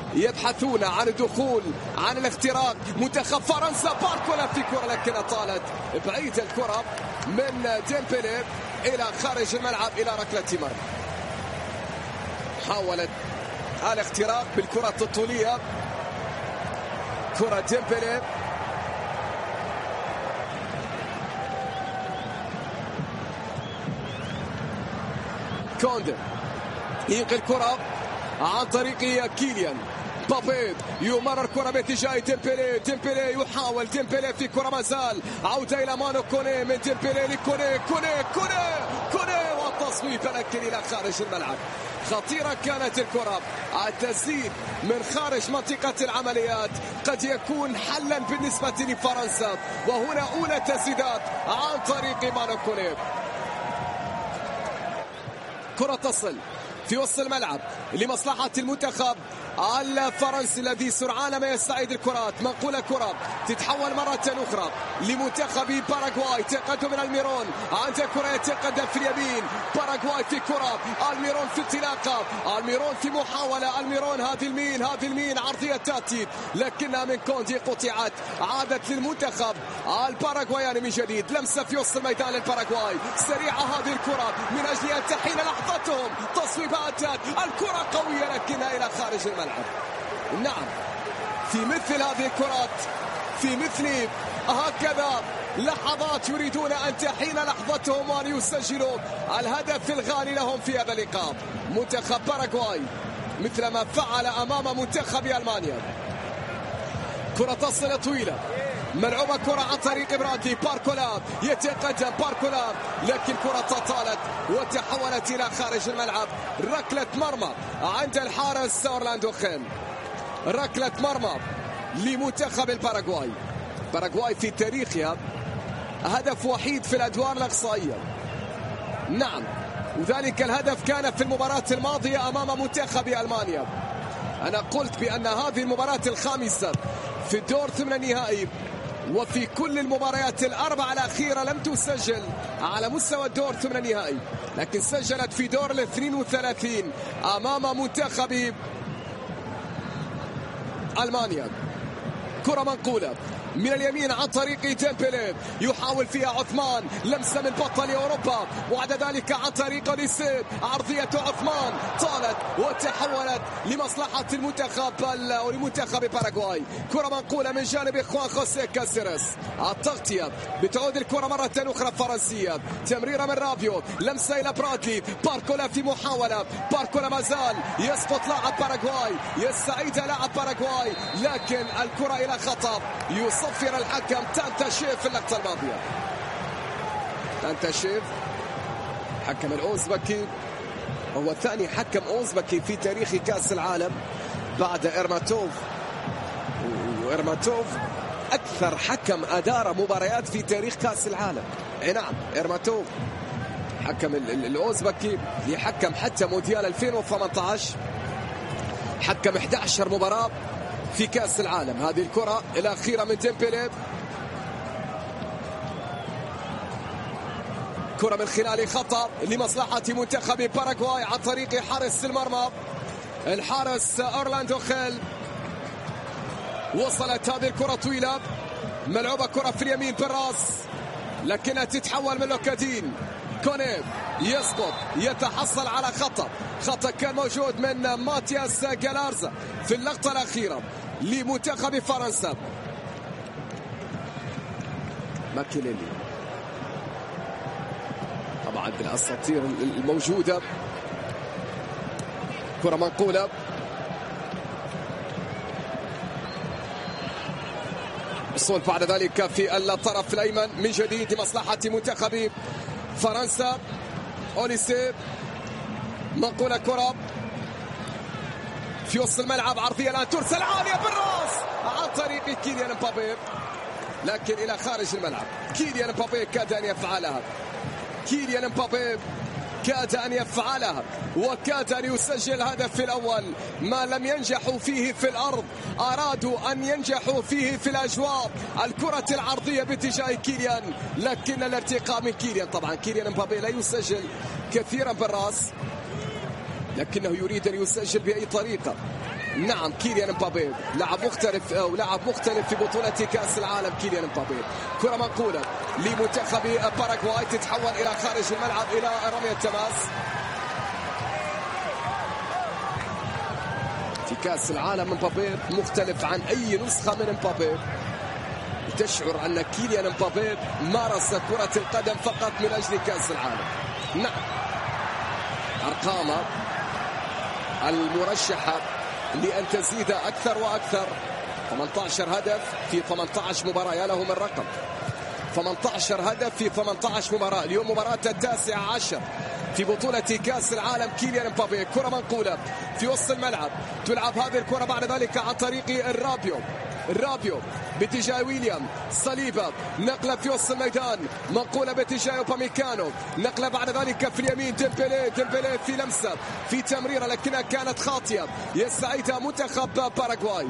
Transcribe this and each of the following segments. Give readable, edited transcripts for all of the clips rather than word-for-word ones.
يبحثون عن الدخول، عن الاختراق. منتخب فرنسا، باركولا في كرة لكنها طالت بعيد الكرة من ديمبلي إلى خارج الملعب إلى ركلة مرمى. حاولت الاختراق بالكرة الطولية، كرة ديمبلي كوندي ينقل الكرة عن طريق كيليان مبابي، يمرر كرة باتجاه ديمبلي. ديمبلي يحاول، ديمبلي في كرة ما زال، عودة إلى مانو كوني، من ديمبلي لكوني، كوني والتصويب لكن إلى خارج الملعب. خطيرة كانت الكرة، التسديد من خارج منطقة العمليات قد يكون حلا بالنسبة لفرنسا، وهنا أولى تسديدات عن طريق مانو كوني. كرة تصل في وسط الملعب لمصلحة المنتخب الفرنسي الذي سرعان ما يستعيد الكرات. منقولة كرة تتحول مرة أخرى لمنتخب باراغواي. تقدم من الميرون، عند كرة يتقدم في اليمين. باراغواي في كرة، الميرون في انطلاقة، الميرون في محاولة. الميرون هذه المين عرضية تأتي لكنها من كوندي قطعت، عادت للمنتخب الباراغواياني من جديد. لمسة في وسط الميدان للباراغواي، سريعة هذه الكرة من أجل أن تحين لحظتهم. تصويبات، الكرة قوية لكنها إلى خارج الملعب. نعم، في مثل هذه الكرات، في مثل هكذا لحظات يريدون أن تحين لحظتهم وأن يسجلوا الهدف الغالي لهم في هذا اللقاء. منتخب باراغواي مثل ما فعل أمام منتخب ألمانيا. كرة تصل طويلة، ملعوبة كرة عن طريق برادلي. باركولا يتقدم، باركولا لكن كرة طالت وتحولت إلى خارج الملعب. ركلة مرمى عند الحارس أورلاندو خيل، ركلة مرمى لمنتخب الباراغواي. باراغواي في تاريخها هدف وحيد في الأدوار الإقصائية. نعم، وذلك الهدف كان في المباراة الماضية أمام منتخب ألمانيا. أنا قلت بأن هذه المباراة الخامسة في الدور ثمن النهائي، وفي كل المباريات الأربعة الأخيرة لم تسجل على مستوى الدور ثمن النهائي، لكن سجلت في دور 32 أمام منتخب ألمانيا. كرة منقولة من اليمين عن طريق ديمبلي، يحاول فيها عثمان، لمسة من بطل أوروبا، وبعد ذلك عن طريق ليسيب، عرضية عثمان طالت وتحولت لمصلحة المنتخب ولمنتخب باراغواي. كرة منقولة من جانب خوان خوسيه كاسيرس، التغطية بتعود الكرة مرة أخرى فرنسية. تمريرة من رابيو، لمسة إلى برادلي. باركولا في محاولة، باركولا ما زال يسقط لاعب باراغواي، يستعيد لاعب باراغواي لكن الكرة إلى خطأ. يصفر الحكم تانتاشيف في اللقطة الماضية. تانتاشيف حكم الأوزبكي، هو ثاني حكم أوزبكي في تاريخ كأس العالم بعد إرماتوف. وإرماتوف أكثر حكم أدار مباريات في تاريخ كأس العالم. نعم، إرماتوف حكم الأوزبكي يحكم حتى مونديال 2018، حكم 11 مباراة في كأس العالم. هذه الكرة الأخيرة من ديمبلي، كرة من خلال خطأ لمصلحة منتخب باراغواي عن طريق حارس المرمى الحارس أورلاندو خيل. وصلت هذه الكرة طويلة، ملعوبة كرة في اليمين بالراس لكنها تتحول من لوكادين. كوني يسقط، يتحصل على خطأ كان موجود من ماتياس جالارزا في اللقطة الأخيرة لمنتخب فرنسا. ماكيليلي طبعا بالأساطير الموجودة. كرة منقولة، وصول بعد ذلك في الطرف الأيمن من جديد لمصلحة منتخب فرنسا. أوليسي، منقولة كرة في وسط الملعب، عرضية الآن ترسل عالية بالراس عن طريق كيليان مبابي لكن إلى خارج الملعب. كيليان مبابي كاد أن يفعلها، كيليان مبابي كاد أن يفعلها وكاد أن يسجل الهدف الأول. ما لم ينجحوا فيه في الأرض أرادوا أن ينجحوا فيه في الأجواء. الكرة العرضية باتجاه كيليان لكن الارتقاء من كيليان. طبعا كيليان مبابي لا يسجل كثيرا بالرأس، لكنه يريد أن يسجل بأي طريقة. نعم كيليان مبابي لاعب مختلف أو لاعب مختلف في بطولة كأس العالم. كيليان مبابي كرة منقولة لمنتخب باراغواي تتحول إلى خارج الملعب إلى رمية التماس. في كأس العالم مبابي مختلف عن أي نسخة من مبابي. تشعر أن كيليان مبابي مارس كرة القدم فقط من أجل كأس العالم. نعم أرقامه المرشحة لأن تزيد أكثر وأكثر. 18 هدف في 18 مباراة، يا له من رقم. 18 هدف في 18 مباراة. اليوم مباراة 19 في بطولة كأس العالم. كيليان مبابي كرة منقولة في وسط الملعب، تلعب هذه الكرة بعد ذلك عن طريق الرابيو باتجاه ويليام صليبة، نقلة في وسط الميدان منقولة باتجاه اوباميكانو، نقلة بعد ذلك في اليمين ديمبلي في لمسة في تمريرة لكنها كانت خاطئة يستعيدها منتخب باراغواي.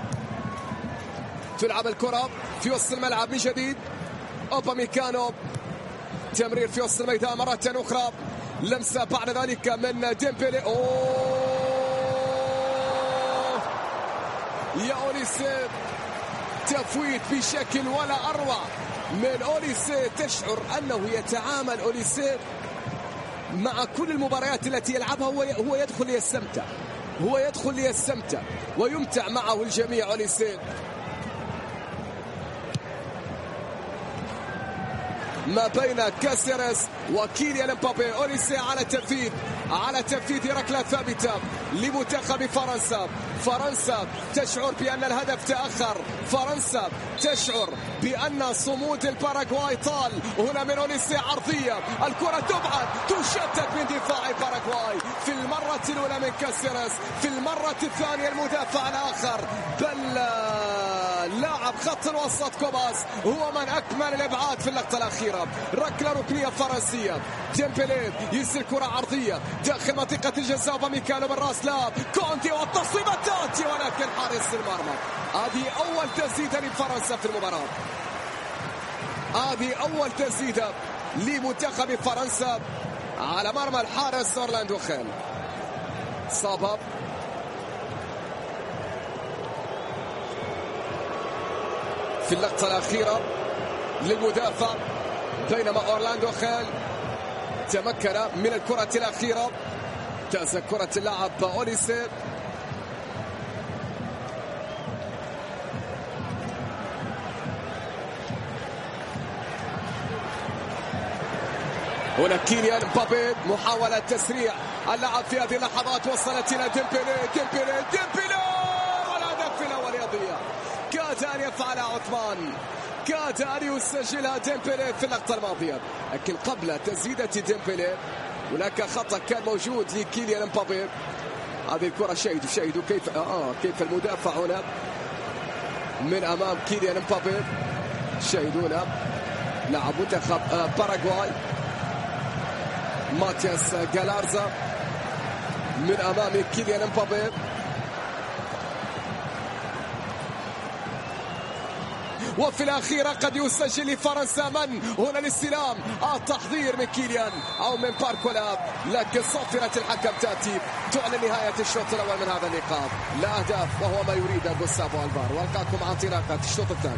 تلعب الكرة في وسط الملعب من جديد، اوباميكانو تمرير في وسط الميدان مرة أخرى، لمسة بعد ذلك من ديمبلي. يا أوليسي تفويت بشكل ولا أروع من أوليسي. تشعر أنه يتعامل أوليسي مع كل المباريات التي يلعبها هو يدخل ليستمتع ويمتع معه الجميع. أوليسي ما بين كاسيرس وكيليان مبابي. أوليسي على تنفيذ ركلة ثابتة لمنتخب فرنسا تشعر بأن الهدف تأخر، فرنسا تشعر بأن صمود الباراغواي طال. هنا من أوليسي عرضية، الكرة تبعد تشتت من دفاع باراغواي في المرة الأولى من كاسيرس، في المرة الثانية المدافع الآخر بل لاعب خط الوسط كوباس هو من أكمل الإبعاد في اللقطة الأخيرة. ركلة ركنية فرنسية، ديمبلي يرسل كرة عرضية داخل منطقة الجزاء، وميكانو بالراس لا كونتي والتصويبة تأتي ولكن حارس المرمى. هذه أول تسديدة لفرنسا في المباراة، هذه أول تسديدة لمنتخب فرنسا على مرمى الحارس أورلاندو خيل. صابب في اللقطة الأخيرة للمدافع، بينما أورلاندو خيل تمكن من الكرة الأخيرة. تأسى كرة اللاعب أوليسي، هنا كيليان مبابي محاولة تسريع اللعب في هذه اللحظات وصلت إلى ديمبلي والهدف الأول يضيع. كاد أن يفعل عثمان، كاد أن يسجلها ديمبلي في اللقطة الماضية، لكن قبل تسديدة ديمبلي هناك خطأ كان موجود لكيليان مبابي. هذه الكرة شاهدوا كيف المدافع هنا من أمام كيليان مبابي. شاهدونا لاعب منتخب باراغواي ماتياس جالارزا من أمام كيليان مبابي. وفي الأخيرة قد يسجل لفرنسا. من هنا الاستلام، التحضير من كيليان أو من باركولا، لكن صافرة الحكم تأتي تعلن نهاية الشوط الأول من هذا اللقاء. لا أهداف وهو ما يريده غوستافو ألفارو. والقاكم مع انطلاقة الشوط الثاني.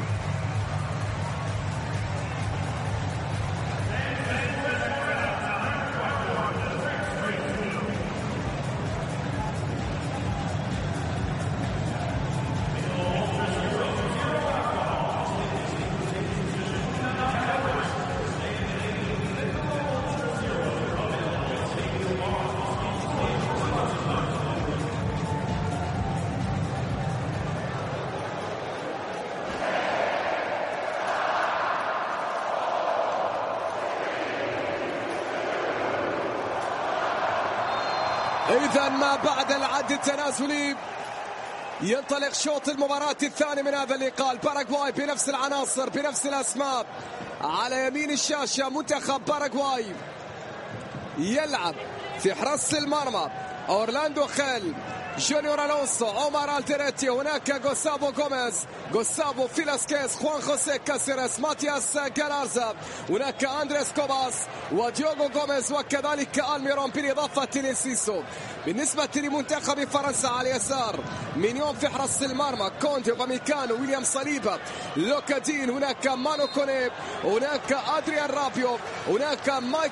إذا ما بعد العد التنازلي ينطلق شوط المباراة الثاني من هذا اللقاء. الباراغواي بنفس العناصر بنفس الأسماء. على يمين الشاشة منتخب باراغواي يلعب في حراسة المرمى أورلاندو خيل، جونيور ألونسو، عمر التيريتي، هناك غوسابو غوميز، غوسابو فيلاسكيز، خوان خوسيه كاسيرس، ماتياس جالارزا، هناك أندريس كوباس وديوغو غوميز وكذلك الميرون بالإضافة لسيسو. بالنسبة لمنتخب فرنسا على اليسار مينيون في حرس المرمى، كوندي وميكانو، ويليام صليبا، لوكادين، هناك مانو كوني، هناك أدريان رابيو، هناك مايك